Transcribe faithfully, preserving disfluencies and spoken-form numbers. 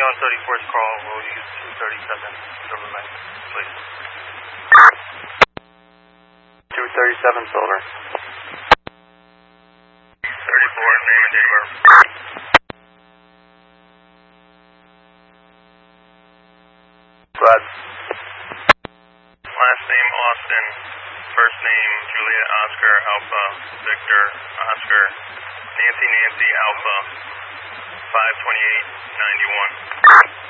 on thirty-fourth call, we'll use two thirty-seven Silver Lake, please. two thirty-seven Silver. thirty-four, name and date of birth. Glad. Last name Austin, first name Juliet Oscar Alpha Victor Oscar Nancy Nancy Alpha five twenty-eight ninety-one.